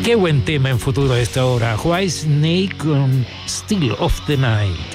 Qué buen tema en futuro a esta hora. White Snake con Still of the Night.